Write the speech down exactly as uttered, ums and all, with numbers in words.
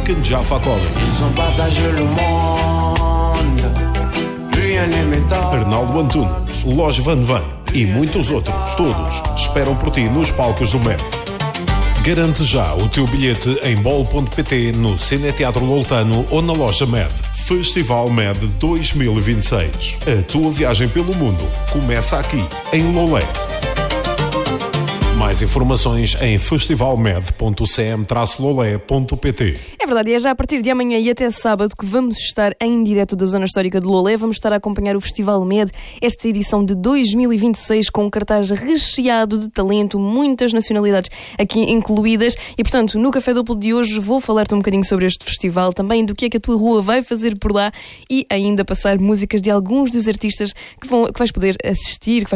Weekend Jaffa College. Ils ont partagé le monde, rien n'imitant. Arnaldo Antunes, Loja Van Van e muitos outros, todos esperam por ti nos palcos do M E D. Garante já o teu bilhete em bol ponto pt, no Cineteatro Loltano ou na loja M E D. Festival M E D dois mil e vinte e seis. A tua viagem pelo mundo começa aqui, em Lolé. Mais informações em festivalmed ponto c m traço lolé ponto p t. É verdade, e é já a partir de amanhã e até sábado que vamos estar em direto da Zona Histórica de Lolé. Vamos estar a acompanhar o Festival M E D, esta edição de dois mil e vinte e seis, com um cartaz recheado de talento, muitas nacionalidades aqui incluídas. E, portanto, no Café Duplo de hoje vou falar-te um bocadinho sobre este festival, também do que é que a tua rua vai fazer por lá e ainda passar músicas de alguns dos artistas que, vão, que vais poder assistir, que